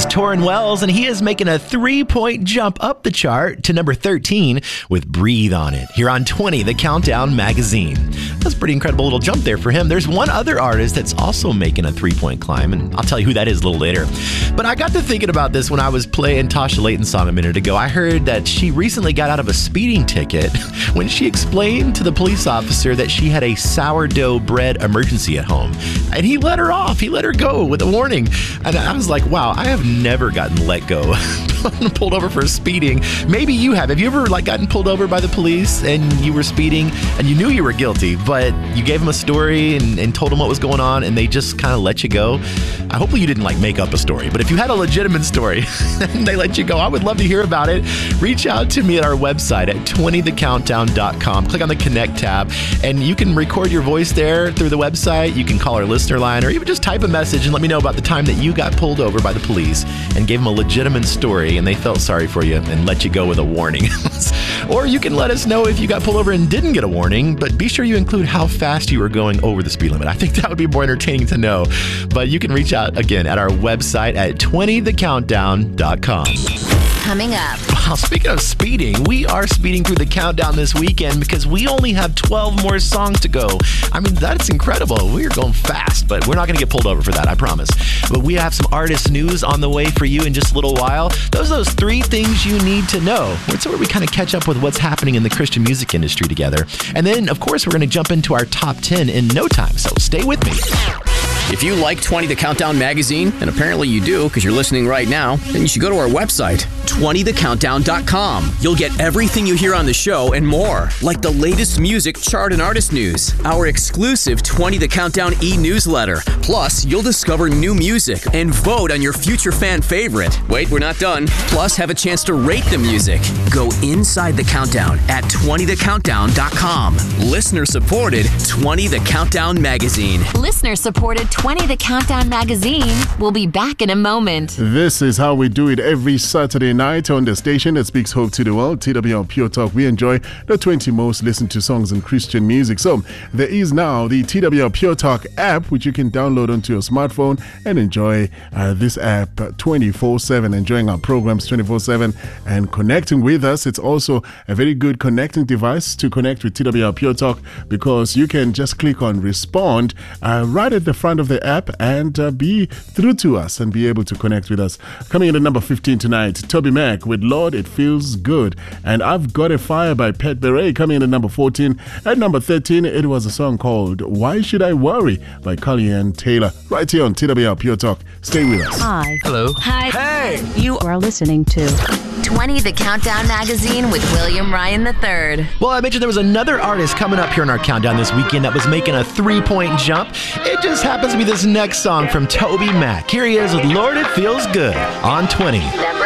is Torrin Wells, and he is making a 3-point jump up the chart to number 13 with Breathe on it here on 20, the Countdown Magazine. That's a pretty incredible little jump there for him. There's one other artist that's also making a 3-point climb, and I'll tell you who that is a little later. But I got to thinking about this when I was playing Tasha Layton's song a minute ago. I heard that she recently got out of a speeding ticket when she explained to the police officer that she had a sourdough bread emergency at home. And he let her off. He let her go with a warning. And I was like, wow, I have never gotten let go. Pulled over for speeding. Maybe you have. Have you ever gotten pulled over by the police and you were speeding and you knew you were guilty, but you gave them a story and told them what was going on and they just kind of let you go? Hopefully you didn't make up a story, but if you had a legitimate story and they let you go, I would love to hear about it. Reach out to me at our website at 20thecountdown.com. Click on the Connect tab and you can record your voice there through the website. You can call our listener line or even just type a message and let me know about the time that you got pulled over by the police and gave them a legitimate story and they felt sorry for you and let you go with a warning. Or you can let us know if you got pulled over and didn't get a warning, but be sure you include how fast you were going over the speed limit. I think that would be more entertaining to know. But you can reach out again at our website at 20thecountdown.com. Coming up. Wow, speaking of speeding, we are speeding through the countdown this weekend because we only have 12 more songs to go. I mean, that's incredible. We are going fast, but we're not going to get pulled over for that, I promise. But we have some artist news on the way for you in just a little while. Those are those 3 things you need to know. It's where we kind of catch up with what's happening in the Christian music industry together. And then, of course, we're going to jump into our top 10 in no time, so stay with me. If you like 20 The Countdown Magazine, and apparently you do because you're listening right now, then you should go to our website, 20thecountdown.com. You'll get everything you hear on the show and more, like the latest music, chart, and artist news, our exclusive 20 The Countdown e-newsletter. Plus, you'll discover new music and vote on your future fan favorite. Wait, we're not done. Plus, have a chance to rate the music. Go inside the countdown at 20thecountdown.com. Listener-supported 20 The Countdown Magazine. Listener-supported 20 The Countdown Magazine. We'll be back in a moment. This is how we do it every Saturday night on the station that speaks hope to the world, TWR Pure Talk. We enjoy the 20 most listened to songs in Christian music. So there is now the TWR Pure Talk app, which you can download onto your smartphone and enjoy this app 24/7, enjoying our programs 24/7 and connecting with us. It's also a very good connecting device to connect with TWR Pure Talk because you can just click on respond right at the front of the app and be through to us and be able to connect with us. Coming in at number 15 tonight, Toby Mac with Lord It Feels Good, and I've Got a Fire by Pat Beret. Coming in at number 14. At number 13, it was a song called Why Should I Worry by Collyanne Taylor, right here on TWR Pure Talk. Stay with us. Hi. Hello. Hi. Hey. You are listening to 20 The Countdown Magazine with William Ryan III. Well, I mentioned there was another artist coming up here in our countdown this weekend that was making a 3-point jump. It just happens to be this next song from Toby Mac. Here he is with Lord It Feels Good on 20. Number